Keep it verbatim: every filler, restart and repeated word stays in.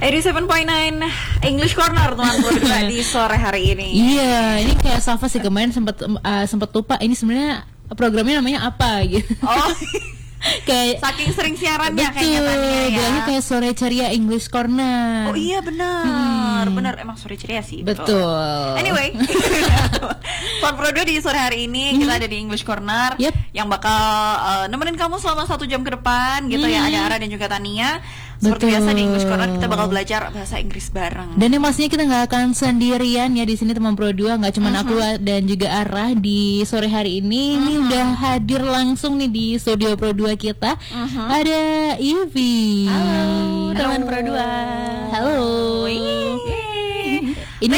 eighty-seven point nine English Corner teman-teman di sore hari ini. Iya, ini kayak Safa sih kemarin sempat uh, sempat lupa ini sebenarnya programnya namanya apa gitu. Oh. Kayak saking sering siarannya betul, kayaknya Tania ya. bilangnya kayak sore ceria English Corner. Oh iya benar, hmm. benar emang sore ceria sih. Betul. betul. Anyway, Fun Pro dua di sore hari ini hmm. kita ada di English Corner yep. yang bakal uh, nemenin kamu selama satu jam ke depan gitu hmm. ya. Ada Ara dan juga Tania. Seperti Betul. biasa di English Corner kita bakal belajar bahasa Inggris bareng. Dan yang pastinya kita nggak akan sendirian ya di sini teman Pro dua, nggak cuma uh-huh. aku dan juga Ara di sore hari ini. Uh-huh. Ini udah hadir langsung nih di studio Pro dua kita. Uh-huh. Ada Ivy. Halo, teman Pro dua. Halo. Wih.